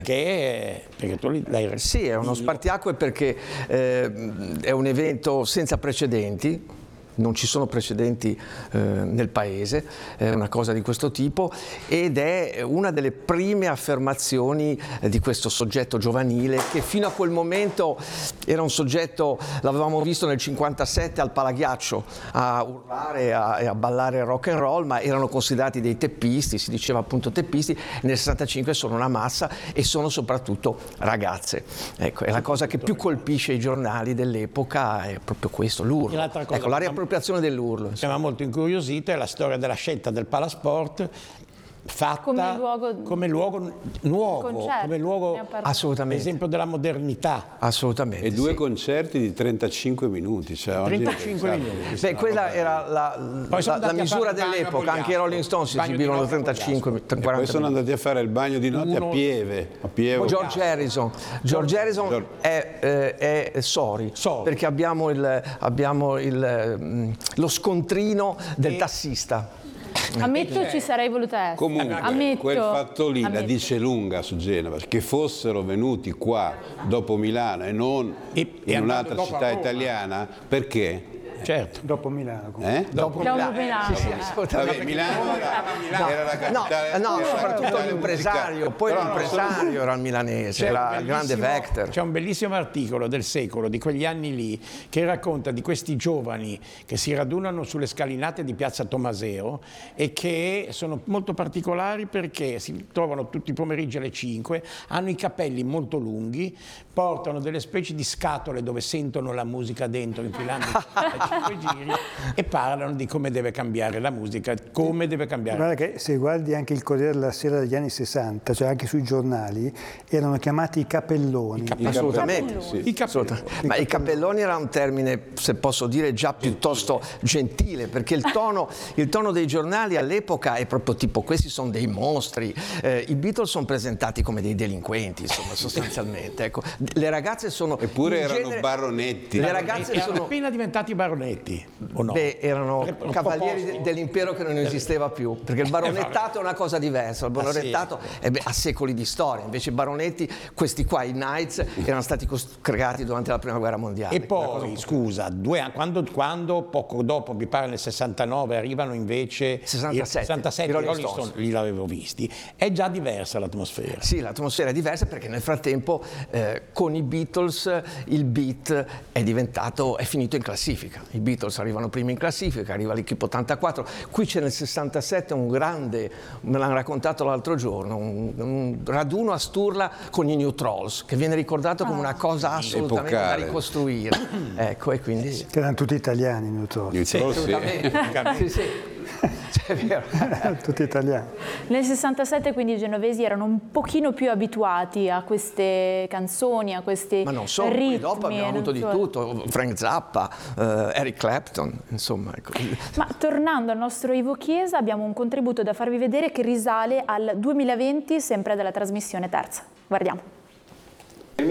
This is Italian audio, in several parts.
Perché tu l'hai... Sì, è uno spartiacque perché è un evento senza precedenti. Non ci sono precedenti nel paese, è una cosa di questo tipo, ed è una delle prime affermazioni di questo soggetto giovanile che fino a quel momento era un soggetto, l'avevamo visto nel 57 al Palaghiaccio a urlare e a ballare rock and roll, ma erano considerati dei teppisti, si diceva appunto teppisti, nel 65 sono una massa e sono soprattutto ragazze. Ecco, è la cosa che più colpisce i giornali dell'epoca, è proprio questo, l'urlo. Ecco, la riappropriazione dell'urlo. Siamo molto incuriosito, è la storia della scelta del Palasport fatta come luogo nuovo, come luogo assolutamente, esempio della modernità. Assolutamente. E due concerti di 35 minuti. Cioè 35 minuti. Beh, quella era la misura dell'epoca, anche i Rolling Stones si esibivano 35, 40 poi sono andati a fare il bagno di notte a Pieve. George Harrison è sorry, perché abbiamo lo scontrino del tassista. Ammetto, ci sarei voluta essere. Comunque, quel fatto lì la dice lunga su Genova, che fossero venuti qua dopo Milano e non in un'altra città italiana, perché? Certo. Dopo Milano. Dopo Milano. Sì, assolutamente. Vabbè, Milano era la capitale. No, soprattutto l'impresario, poi l'impresario era il milanese, era il grande Vector. C'è un bellissimo articolo del Secolo, di quegli anni lì, che racconta di questi giovani che si radunano sulle scalinate di Piazza Tomaseo e che sono molto particolari perché si trovano tutti i pomeriggi alle 5, hanno i capelli molto lunghi, portano delle specie di scatole dove sentono la musica dentro, infilando giri, e parlano di come deve cambiare la musica, come deve cambiare. Guarda che se guardi anche il Corriere della Sera degli anni 60, cioè anche sui giornali, erano chiamati i capelloni. Assolutamente. Sì. Ma i capelloni era un termine, se posso dire, già piuttosto gentile, perché il tono dei giornali all'epoca è proprio tipo questi sono dei mostri, i Beatles sono presentati come dei delinquenti, insomma, sostanzialmente. Ecco. Le ragazze sono... Eppure erano baronetti. Le ragazze sono appena diventati baronetti, o no? Beh, erano cavalieri dell'impero che non esisteva più, perché il baronettato è una cosa diversa, il baronettato ha secoli di storia, invece i baronetti, questi qua, i Knights, erano stati creati durante la Prima Guerra Mondiale. E poi, scusa, quando poco dopo, mi pare nel 69, arrivano invece 67 i Rolling Stones, lì l'avevo visti, è già diversa l'atmosfera. Sì, l'atmosfera è diversa perché nel frattempo con i Beatles il beat è finito in classifica. I Beatles arrivano prima in classifica, arriva l'Equipe 84, qui c'è nel 67 un grande, me l'hanno raccontato l'altro giorno, un raduno a Sturla con i New Trolls, che viene ricordato come una cosa assolutamente da ricostruire. Ecco, e quindi... Che erano tutti italiani, New Trolls. Sì, assolutamente. Sì. È vero. Tutti italiani. Nel 67 quindi i genovesi erano un pochino più abituati a queste canzoni, a questi ma non solo, ritmi. Dopo abbiamo avuto di tutto, Frank Zappa, Eric Clapton, insomma. Ecco. Ma tornando al nostro Ivo Chiesa, abbiamo un contributo da farvi vedere che risale al 2020, sempre della trasmissione Terza. Guardiamo. Nel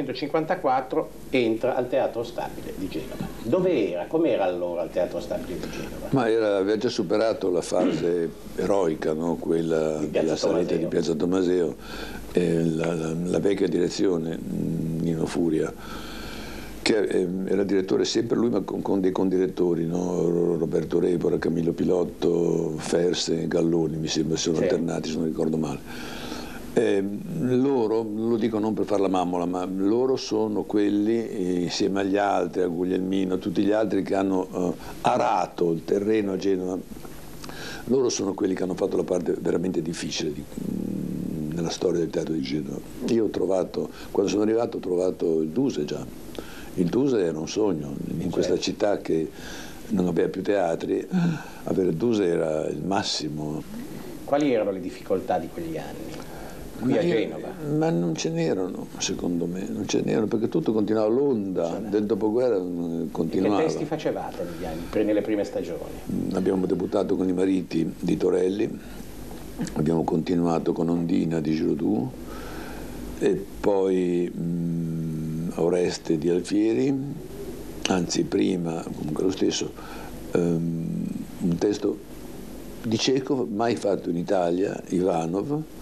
1954 entra al Teatro Stabile di Genova. Dove era? Com'era allora il Teatro Stabile di Genova? Ma aveva già superato la fase eroica, no? Quella della salita di Piazza Tomaseo, la vecchia direzione, Nino Furia, che era direttore sempre lui, ma con dei condirettori, no? Roberto Rebora, Camillo Pilotto, Ferse, Galloni, mi sembra si sono alternati, se non ricordo male. Loro, lo dico non per far la mammola, ma loro sono quelli, insieme agli altri, a Guglielmino, tutti gli altri che hanno arato il terreno a Genova, loro sono quelli che hanno fatto la parte veramente difficile nella storia del teatro di Genova. Io ho trovato, quando sono arrivato ho trovato il Duse già. Il Duse era un sogno, in questa città che non aveva più teatri, avere il Duse era il massimo. Quali erano le difficoltà di quegli anni? Qui a Genova? Ma non ce n'erano, secondo me, non ce n'erano, perché tutto continuava, l'onda del dopoguerra continuava. Che testi facevate negli anni, nelle prime stagioni? Abbiamo debuttato con I Mariti di Torelli, abbiamo continuato con Ondina di Giraudoux e poi Oreste di Alfieri, anzi prima, comunque lo stesso, un testo di Cecov mai fatto in Italia, Ivanov,